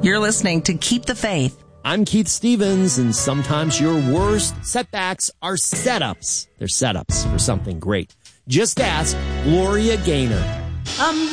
You're listening to Keep the Faith. I'm Keith Stevens, and sometimes your worst setbacks are setups. They're setups for something great. Just ask Gloria Gaynor.